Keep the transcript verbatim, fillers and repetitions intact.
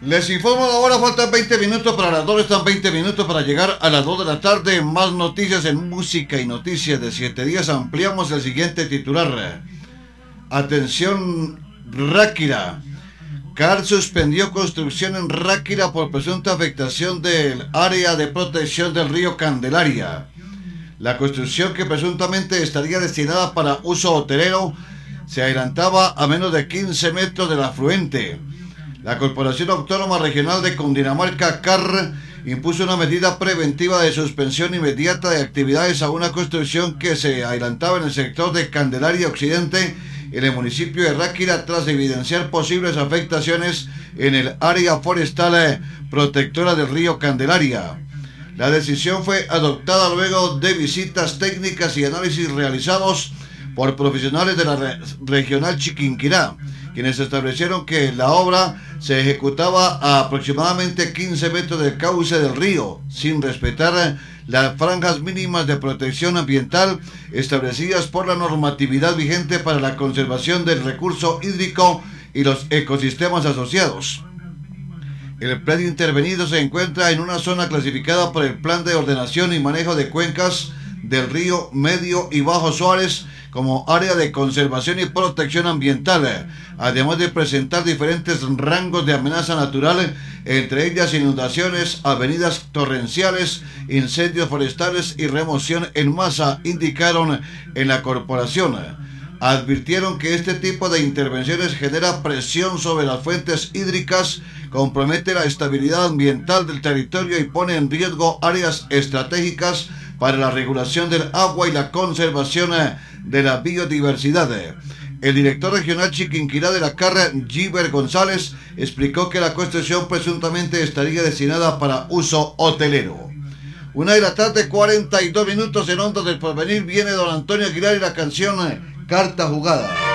Les informo ahora, faltan veinte minutos para las dos, están veinte minutos para llegar a las dos de la tarde. Más noticias en Música y Noticias de siete días. Ampliamos el siguiente titular. Atención, Ráquira. C A R suspendió construcción en Ráquira por presunta afectación del área de protección del río Candelaria. La construcción, que presuntamente estaría destinada para uso hotelero, se adelantaba a menos de quince metros del afluente. La Corporación Autónoma Regional de Cundinamarca, C A R, impuso una medida preventiva de suspensión inmediata de actividades a una construcción que se adelantaba en el sector de Candelaria Occidente, en el municipio de Ráquira, tras evidenciar posibles afectaciones en el área forestal protectora del río Candelaria. La decisión fue adoptada luego de visitas técnicas y análisis realizados por profesionales de la re regional Chiquinquirá, quienes establecieron que la obra se ejecutaba a aproximadamente quince metros del cauce del río, sin respetar las franjas mínimas de protección ambiental establecidas por la normatividad vigente para la conservación del recurso hídrico y los ecosistemas asociados. El predio intervenido se encuentra en una zona clasificada por el Plan de Ordenación y Manejo de Cuencas del Río Medio y Bajo Suárez como área de conservación y protección ambiental, además de presentar diferentes rangos de amenaza natural, entre ellas inundaciones, avenidas torrenciales, incendios forestales y remoción en masa, indicaron en la corporación. Advirtieron que este tipo de intervenciones genera presión sobre las fuentes hídricas, compromete la estabilidad ambiental del territorio y pone en riesgo áreas estratégicas para la regulación del agua y la conservación de la biodiversidad. El director regional Chiquinquirá de la C A R, Giver González, explicó que la construcción presuntamente estaría destinada para uso hotelero. Una de la tarde, cuarenta y dos minutos, en Ondas del Porvenir, viene don Antonio Aguilar y la canción Carta Jugada.